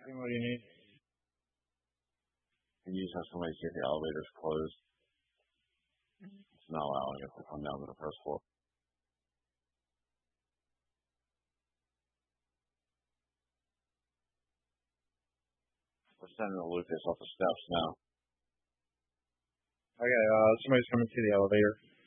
What do you need? Can you just have somebody see if the elevator's closed? It's not allowing us to come down to the first floor. We're sending Lucas off the steps now. Okay, somebody's coming to the elevator.